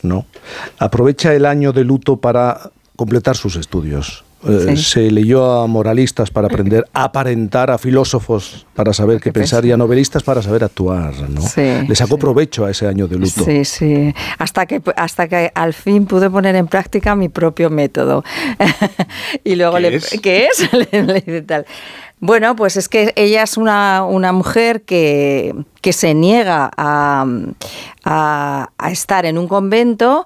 ¿no? Aprovecha el año de luto para completar sus estudios. Sí. Se leyó a moralistas para aprender a aparentar, a filósofos para saber qué pensar y a novelistas para saber actuar, ¿no? Sí, Le sacó provecho a ese año de luto. Sí, sí. Hasta que al fin pude poner en práctica mi propio método. Y luego ¿Qué es? Le dice tal. Bueno, pues es que ella es una mujer que se niega a estar en un convento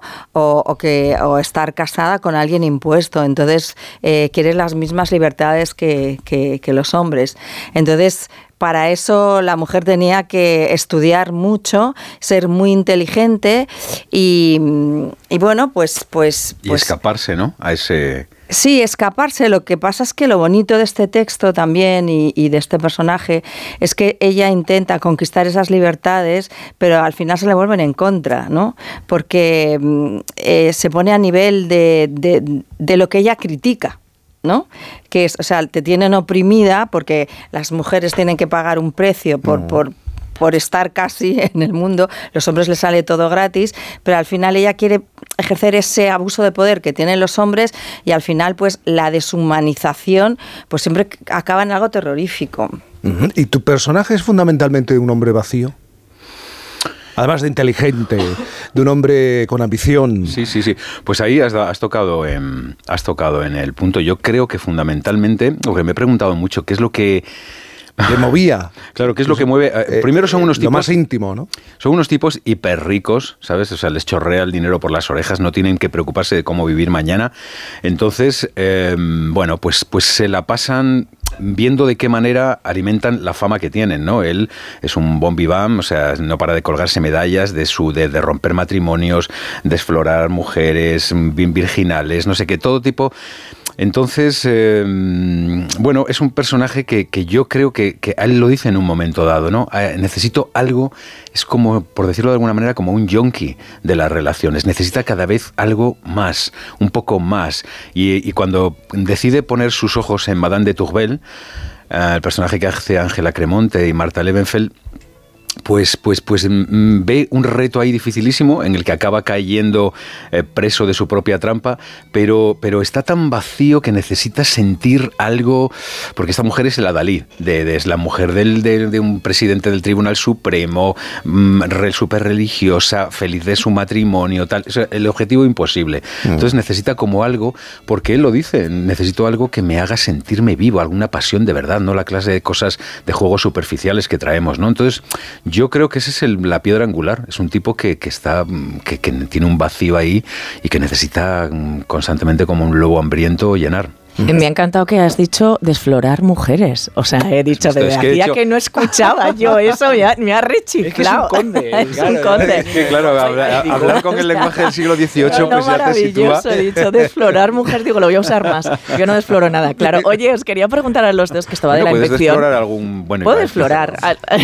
o estar casada con alguien impuesto. Entonces, quiere las mismas libertades que los hombres. Entonces, para eso la mujer tenía que estudiar mucho, ser muy inteligente y bueno, pues escaparse, ¿no? A ese... Sí, escaparse. Lo que pasa es que lo bonito de este texto también y de este personaje es que ella intenta conquistar esas libertades, pero al final se le vuelven en contra, ¿no? Porque se pone a nivel de lo que ella critica, ¿no? Que es, o sea, te tienen oprimida porque las mujeres tienen que pagar un precio por estar casi en el mundo, los hombres les sale todo gratis, pero al final ella quiere ejercer ese abuso de poder que tienen los hombres y al final pues la deshumanización pues siempre acaba en algo terrorífico. ¿Y tu personaje es fundamentalmente un hombre vacío? Además de inteligente, de un hombre con ambición. Sí. Pues ahí has tocado en el punto. Yo creo que fundamentalmente, porque me he preguntado mucho, ¿qué es lo que le movía? Claro, ¿qué es lo que mueve? Primero son unos tipos... Lo más íntimo, ¿no? Son unos tipos hiper ricos, ¿sabes? O sea, les chorrea el dinero por las orejas, no tienen que preocuparse de cómo vivir mañana. Entonces, bueno, pues se la pasan viendo de qué manera alimentan la fama que tienen, ¿no? Él es un bon vivant, o sea, no para de colgarse medallas de romper matrimonios, de explorar mujeres virginales, no sé qué, todo tipo. Entonces, bueno, es un personaje que yo creo que a él lo dice en un momento dado, ¿no? Necesito algo, es como, por decirlo de alguna manera, como un yonki de las relaciones. Necesita cada vez algo más, un poco más. Y cuando decide poner sus ojos en Madame de Tourvel, el personaje que hace Ángela Cremonte y Marta Levenfeld, pues ve un reto ahí dificilísimo en el que acaba cayendo preso de su propia trampa, pero está tan vacío que necesita sentir algo, porque esta mujer es el adalid, es la mujer de un presidente del Tribunal Supremo, súper religiosa, feliz de su matrimonio, tal, es el objetivo imposible. Entonces necesita como algo, porque él lo dice, necesito algo que me haga sentirme vivo, alguna pasión de verdad, no la clase de cosas, de juegos superficiales que traemos, ¿no? Entonces yo creo que esa es la piedra angular. Es un tipo que tiene un vacío ahí y que necesita constantemente, como un lobo hambriento, llenar. Me ha encantado que has dicho desflorar mujeres. O sea, he dicho, hacía que no escuchaba yo eso, me ha rechiflado. Es que es un conde. Es un conde. Es que, claro, hablar con el lenguaje del siglo XVIII pues ya te sitúa. He dicho desflorar mujeres, digo, lo voy a usar más. Yo no desfloro nada, claro. Oye, os quería preguntar a los dos, que estaba de la infección. ¿Puedes desflorar algún...? Bueno, ¿puedo desflorar?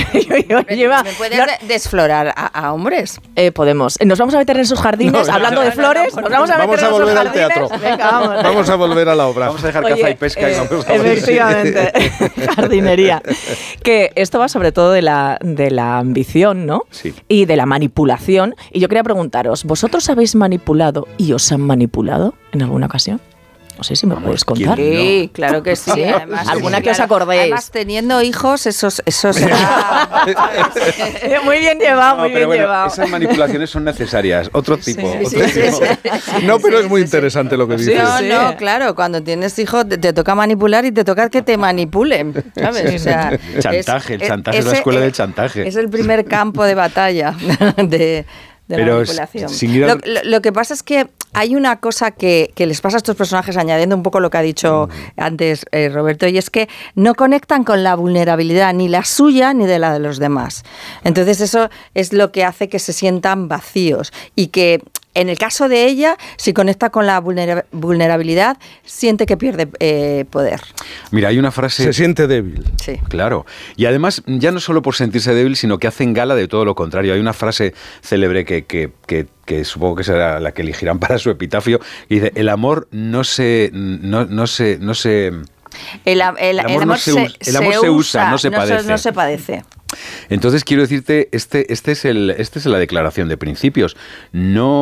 ¿Me puedes desflorar a hombres? Podemos. Nos vamos a meter en esos jardines, hablando de flores, nos vamos a meter en esos jardines. Teatro. Venga, vamos. Vamos a volver a la obra. Vamos a dejar caza y pesca y vamos a efectivamente, jardinería. Que esto va sobre todo de la ambición, ¿no? Sí. Y de la manipulación. Y yo quería preguntaros, ¿vosotros habéis manipulado y os han manipulado en alguna ocasión? No sé si me podéis contar. Sí, claro que sí. Además, alguna que os acordéis. Además, teniendo hijos, eso será... Muy bien llevado, muy bien llevado. Esas manipulaciones son necesarias. Otro tipo. Sí. No, pero es muy interesante lo que dices. No, claro. Cuando tienes hijos te toca manipular y te toca que te manipulen, ¿sabes? O sea, chantaje, el chantaje es la escuela del chantaje. Es el primer campo de batalla de la manipulación. Lo que pasa es que hay una cosa que les pasa a estos personajes, añadiendo un poco lo que ha dicho antes Roberto, y es que no conectan con la vulnerabilidad ni la suya ni de la de los demás. Entonces eso es lo que hace que se sientan vacíos y que en el caso de ella, si conecta con la vulnerabilidad, siente que pierde poder. Mira, hay una frase... Se siente débil. Sí. Claro. Y además, ya no solo por sentirse débil, sino que hacen gala de todo lo contrario. Hay una frase célebre que supongo que será la que elegirán para su epitafio, que dice, el amor no se usa, no se padece. No se padece. Entonces quiero decirte, esta es la declaración de principios. No